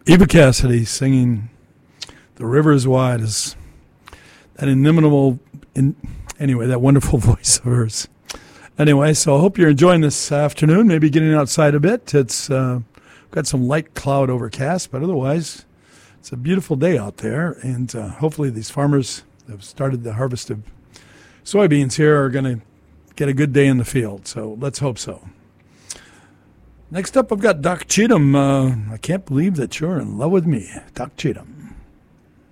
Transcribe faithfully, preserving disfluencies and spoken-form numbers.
Eva Cassidy singing "The River is Wide" is that inimitable, in, anyway, that wonderful voice of hers. Anyway, so I hope you're enjoying this afternoon, maybe getting outside a bit. It's uh, got some light cloud overcast, but otherwise it's a beautiful day out there, and uh, hopefully these farmers that have started the harvest of soybeans here are going to get a good day in the field, so let's hope so. Next up, I've got Doc Cheatham. Uh, I can't believe that you're in love with me, Doc Cheatham.